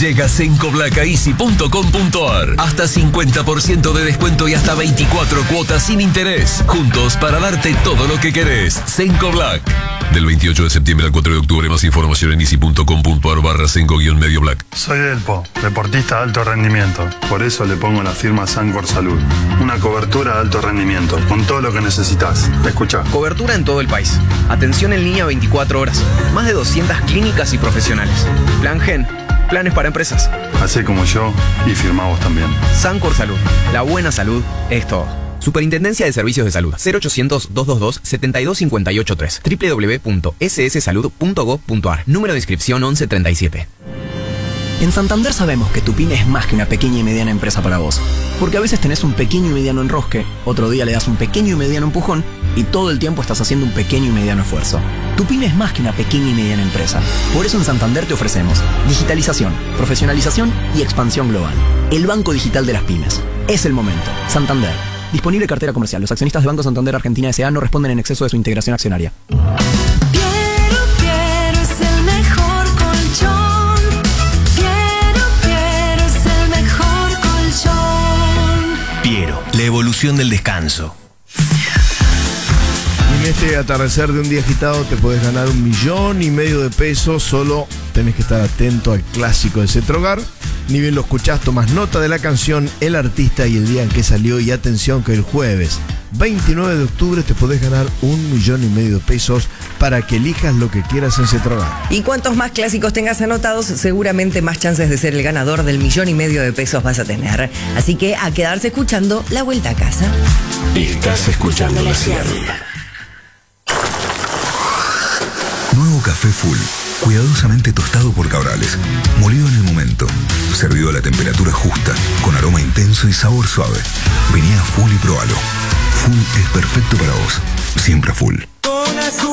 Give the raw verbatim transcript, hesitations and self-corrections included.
Llega Cenco Black a easy punto com punto ar. Hasta cincuenta por ciento de descuento y hasta veinticuatro cuotas sin interés. Juntos para darte todo lo que querés. Cenco Black. Del veintiocho de septiembre al cuatro de octubre. Más información en easy punto com punto ar barra Cenco guión medio black. Soy Delpo, deportista de alto rendimiento. Por eso le pongo la firma Sancor Salud. Una cobertura de alto rendimiento, con todo lo que necesitas. Escucha. Cobertura en todo el país. Atención en línea veinticuatro horas. Más de doscientas clínicas y profesionales. Plan Gen. Planes para empresas. Así como yo, y firmamos también. Sancor Salud. La buena salud es todo. Superintendencia de Servicios de Salud. cero ochocientos, doscientos veintidós, setenta y dos cincuenta y ocho tres. doble u doble u doble u punto ese ese salud punto gob punto ar. Número de inscripción once treinta y siete. En Santander sabemos que tu pyme es más que una pequeña y mediana empresa para vos. Porque a veces tenés un pequeño y mediano enrosque, otro día le das un pequeño y mediano empujón, y todo el tiempo estás haciendo un pequeño y mediano esfuerzo. Tu pyme es más que una pequeña y mediana empresa. Por eso en Santander te ofrecemos digitalización, profesionalización y expansión global. El banco digital de las pymes. Es el momento. Santander. Disponible cartera comercial. Los accionistas de Banco Santander Argentina S A no responden en exceso de su integración accionaria. Piero, Piero es el mejor colchón. Piero, Piero es el mejor colchón. Piero, la evolución del descanso. En este atardecer de un día agitado te podés ganar un millón y medio de pesos. Solo tenés que estar atento al clásico de Cetrogar. Ni bien lo escuchás, tomás nota de la canción, el artista y el día en que salió. Y atención que el jueves veintinueve de octubre te podés ganar un millón y medio de pesos para que elijas lo que quieras en Cetrogar. Y cuantos más clásicos tengas anotados, seguramente más chances de ser el ganador del millón y medio de pesos vas a tener. Así que a quedarse escuchando La Vuelta a Casa. Estás escuchando La Ciudad. Nuevo café Full, cuidadosamente tostado por Cabrales, molido en el momento, servido a la temperatura justa, con aroma intenso y sabor suave. Vení a Full y probalo. Full es perfecto para vos, siempre Full.